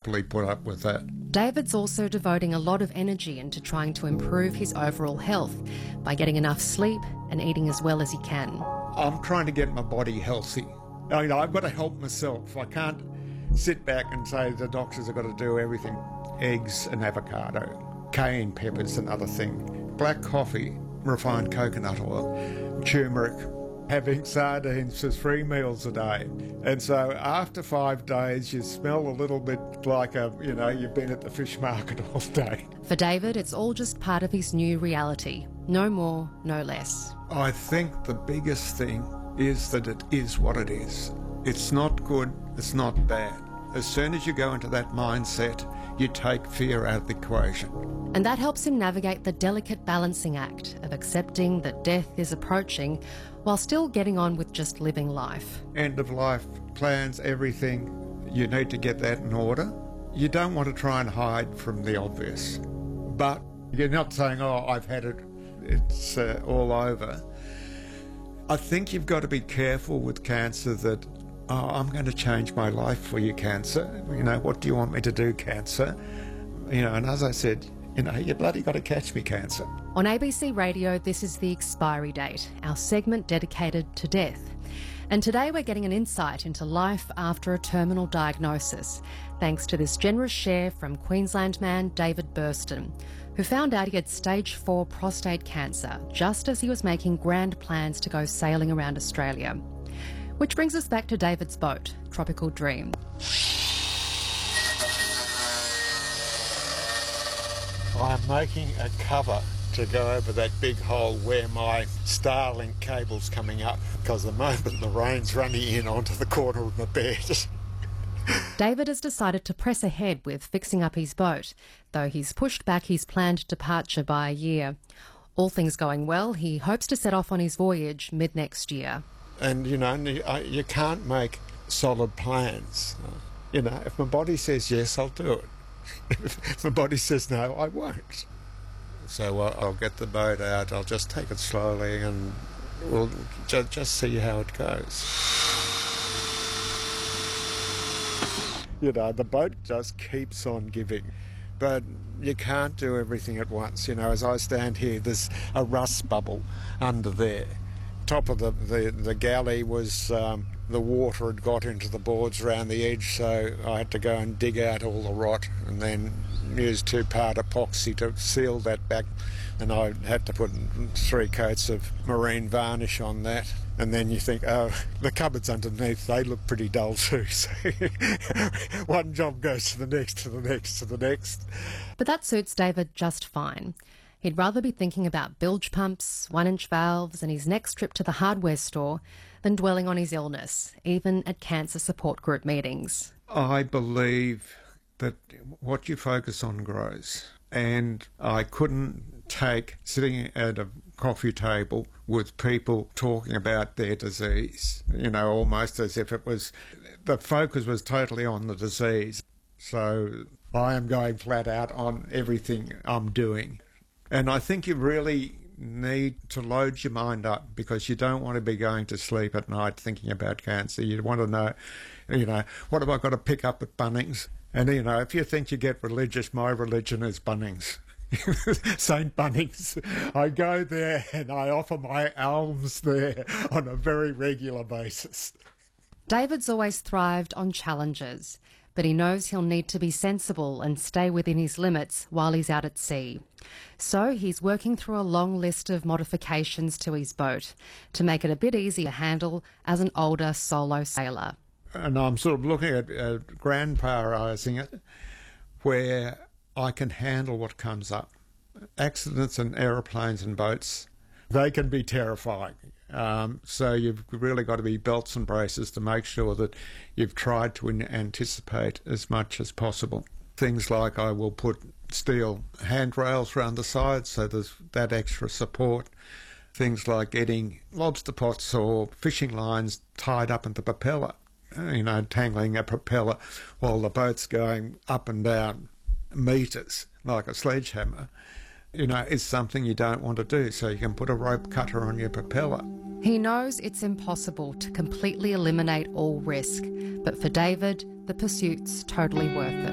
happily put up with that. David's also devoting a lot of energy into trying to improve his overall health by getting enough sleep and eating as well as he can. I'm trying to get my body healthy. I've got to help myself. I can't sit back and say the doctors have got to do everything. Eggs and avocado, cayenne pepper's another thing, black coffee, refined coconut oil, turmeric, having sardines for 3 meals a day. And so after 5 days, you smell a little bit like you've been at the fish market all day. For David, it's all just part of his new reality. No more, no less. I think the biggest thing is that it is what it is. It's not good, it's not bad. As soon as you go into that mindset, you take fear out of the equation. And that helps him navigate the delicate balancing act of accepting that death is approaching while still getting on with just living life. End of life plans, everything, you need to get that in order. You don't want to try and hide from the obvious. But you're not saying, oh, I've had it, it's all over. I think you've got to be careful with cancer that, oh, I'm going to change my life for you, cancer. What do you want me to do, cancer? And as I said, you bloody got to catch me, cancer. On ABC Radio, this is The Expiry Date, our segment dedicated to death. And today we're getting an insight into life after a terminal diagnosis, thanks to this generous share from Queensland man David Burston, who found out he had stage 4 prostate cancer just as he was making grand plans to go sailing around Australia. Which brings us back to David's boat, Tropical Dream. I'm making a cover to go over that big hole where my Starlink cable's coming up, because the moment the rain's running in onto the corner of my bed. David has decided to press ahead with fixing up his boat, though he's pushed back his planned departure by a year. All things going well, he hopes to set off on his voyage mid-next year. And, you can't make solid plans. If my body says yes, I'll do it. If my body says no, I won't. So I'll get the boat out, I'll just take it slowly and we'll just see how it goes. The boat just keeps on giving. But you can't do everything at once. As I stand here, there's a rust bubble under there. Top of the galley was the water had got into the boards around the edge, so I had to go and dig out all the rot and then use 2-part epoxy to seal that back, and I had to put 3 coats of marine varnish on that. And then you think, oh, the cupboards underneath, they look pretty dull too. So one job goes to the next, to the next, to the next. But that suits David just fine. He'd rather be thinking about bilge pumps, 1-inch valves and his next trip to the hardware store than dwelling on his illness, even at cancer support group meetings. I believe that what you focus on grows. And I couldn't take sitting at a coffee table with people talking about their disease, almost as if the focus was totally on the disease. So I am going flat out on everything I'm doing. And I think you really need to load your mind up, because you don't want to be going to sleep at night thinking about cancer. You want to know, what have I got to pick up at Bunnings? And, if you think you get religious, my religion is Bunnings. St. Bunnings. I go there and I offer my alms there on a very regular basis. David's always thrived on challenges, but he knows he'll need to be sensible and stay within his limits while he's out at sea. So he's working through a long list of modifications to his boat to make it a bit easier to handle as an older solo sailor. And I'm sort of looking at grandparising it, where I can handle what comes up. Accidents in aeroplanes and boats, they can be terrifying. So you've really got to be belts and braces to make sure that you've tried to anticipate as much as possible. Things like I will put steel handrails around the sides so there's that extra support. Things like getting lobster pots or fishing lines tied up in the propeller, tangling a propeller while the boat's going up and down metres like a sledgehammer, is something you don't want to do. So you can put a rope cutter on your propeller. He knows it's impossible to completely eliminate all risk, but for David, the pursuit's totally worth it.